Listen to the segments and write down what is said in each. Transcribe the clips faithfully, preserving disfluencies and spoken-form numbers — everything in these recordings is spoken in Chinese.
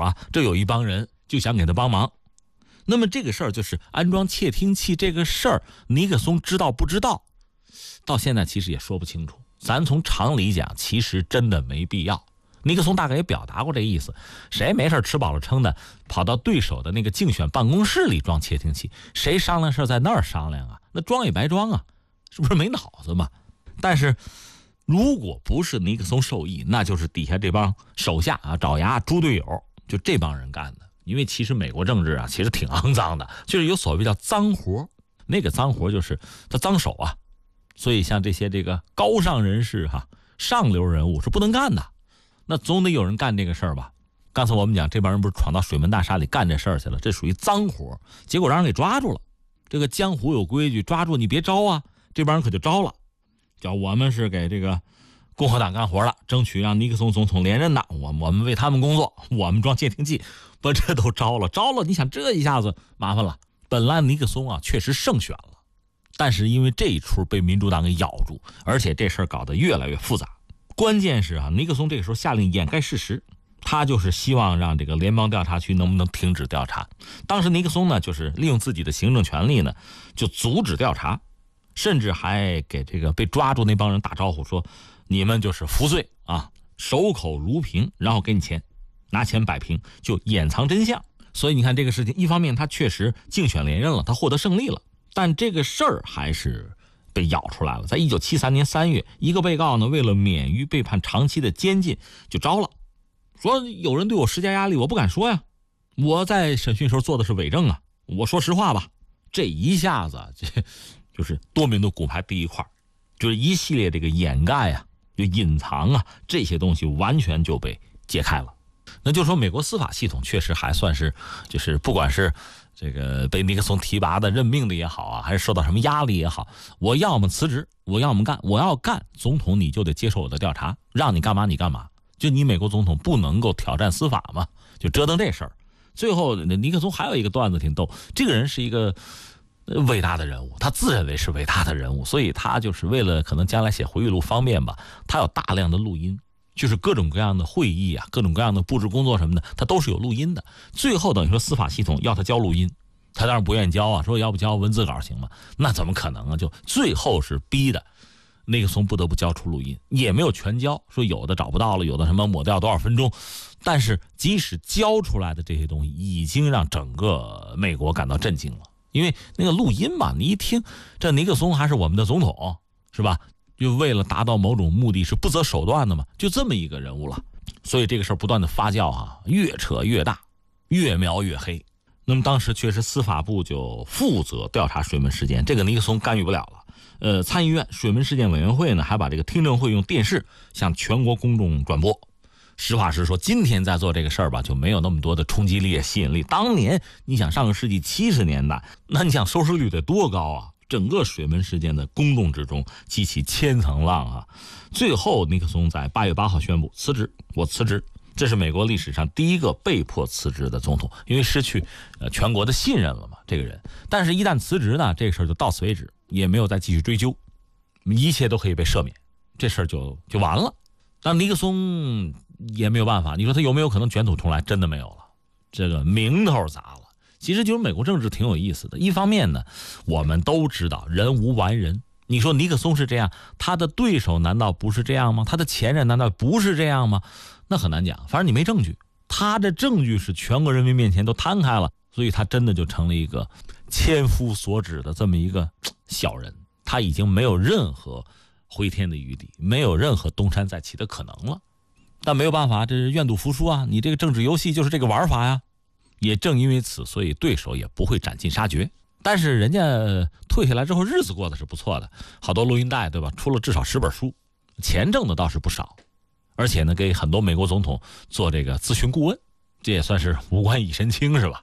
啊，这有一帮人就想给他帮忙。那么这个事儿就是安装窃听器这个事儿，尼克松知道不知道？到现在其实也说不清楚。咱从常理讲，其实真的没必要。尼克松大概也表达过这意思，谁没事吃饱了撑的跑到对手的那个竞选办公室里装窃听器？谁商量事在那儿商量啊？那装也白装啊，是不是没脑子嘛？但是如果不是尼克松授意，那就是底下这帮手下啊、爪牙、猪队友，就这帮人干的。因为其实美国政治啊，其实挺肮脏的，就是有所谓叫脏活，那个脏活就是他脏手啊。所以像这些这个高尚人士哈、啊、上流人物是不能干的，那总得有人干这个事儿吧。刚才我们讲这帮人不是闯到水门大厦里干这事儿去了，这属于脏活，结果让人给抓住了。这个江湖有规矩，抓住你别招啊，这帮人可就招了，叫我们是给这个共和党干活了，争取让尼克松总统连任的，我我们为他们工作，我们装窃听器，不这都招了招了，你想这一下子麻烦了。本来尼克松啊确实胜选了，但是因为这一出被民主党给咬住，而且这事儿搞得越来越复杂。关键是啊，尼克松这个时候下令掩盖事实，他就是希望让这个联邦调查局能不能停止调查。当时尼克松呢，就是利用自己的行政权力呢，就阻止调查，甚至还给这个被抓住那帮人打招呼说，你们就是服罪啊，守口如瓶，然后给你钱，拿钱摆平，就掩藏真相。所以你看这个事情，一方面他确实竞选连任了，他获得胜利了，但这个事儿还是被咬出来了。在一九七三年三月，一个被告呢，为了免于被判长期的监禁，就招了，说有人对我施加压力，我不敢说呀，我在审讯时候做的是伪证啊，我说实话吧。这一下子这就是多米诺骨牌第一块，就是一系列这个掩盖啊，就隐藏啊，这些东西完全就被揭开了。那就说美国司法系统确实还算是，就是不管是这个被尼克松提拔的任命的也好啊，还是受到什么压力也好，我要么辞职，我要么干，我要干总统你就得接受我的调查，让你干嘛你干嘛，就你美国总统不能够挑战司法嘛，就折腾这事儿。最后尼克松还有一个段子挺逗，这个人是一个伟大的人物，他自认为是伟大的人物，所以他就是为了可能将来写回忆录方便吧，他有大量的录音，就是各种各样的会议啊，各种各样的布置工作什么的，他都是有录音的。最后等于说司法系统要他交录音，他当然不愿意交啊，说要不交文字稿行吗？那怎么可能啊？就最后是逼的尼克松不得不交出录音，也没有全交，说有的找不到了，有的什么抹掉多少分钟，但是即使交出来的这些东西已经让整个美国感到震惊了。因为那个录音嘛，你一听这尼克松还是我们的总统，是吧？就为了达到某种目的是不择手段的嘛，就这么一个人物了。所以这个事儿不断的发酵啊，越扯越大，越描越黑。那么当时确实司法部就负责调查水门事件，这个尼克松干预不了了。呃，参议院水门事件委员会呢，还把这个听证会用电视向全国公众转播。实话实说，今天在做这个事儿吧，就没有那么多的冲击力、吸引力。当年你想上个世纪七十年代，那你想收视率得多高啊？整个水门事件的公众之中激起千层浪啊！最后尼克松在八月八号宣布辞职，我辞职。这是美国历史上第一个被迫辞职的总统，因为失去呃全国的信任了嘛，这个人。但是，一旦辞职呢，这个事儿就到此为止，也没有再继续追究，一切都可以被赦免，这事儿就就完了。但尼克松也没有办法，你说他有没有可能卷土重来？真的没有了，这个名头砸了。其实就是美国政治挺有意思的，一方面呢，我们都知道人无完人。你说尼克松是这样，他的对手难道不是这样吗？他的前任难道不是这样吗？那很难讲，反正你没证据，他的证据是全国人民面前都摊开了，所以他真的就成了一个千夫所指的这么一个小人，他已经没有任何回天的余地，没有任何东山再起的可能了。但没有办法，这是愿赌服输啊，你这个政治游戏就是这个玩法呀。也正因为此，所以对手也不会斩尽杀绝。但是人家退下来之后日子过得是不错的，好多录音带对吧，出了至少十本书，钱挣的倒是不少，而且呢给很多美国总统做这个咨询顾问，这也算是无官一身轻是吧。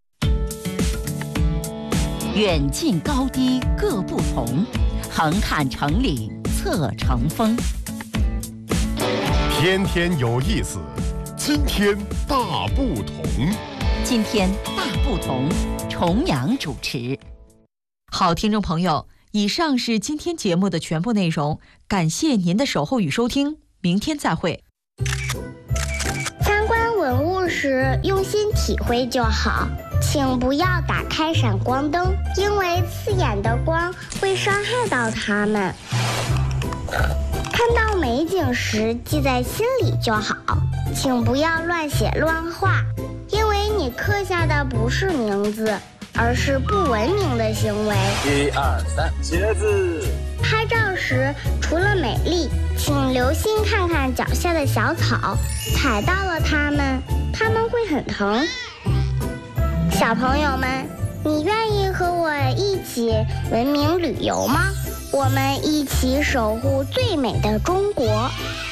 远近高低各不同，横看成岭侧成峰。 天天有意思，今天大不同。 今天大不同，重阳主持。 好，听众朋友，以上是今天节目的全部内容，感谢您的守候与收听，明天再会。 参观文物时用心体会就好，请不要打开闪光灯，因为刺眼的光会伤害到它们。看到美景时记在心里就好，请不要乱写乱画，因为你刻下的不是名字，而是不文明的行为。 一二三，茄子。 拍照时除了美丽，请留心看看脚下的小草，踩到了它们，它们会很疼。小朋友们，你愿意和我一起文明旅游吗？我们一起守护最美的中国。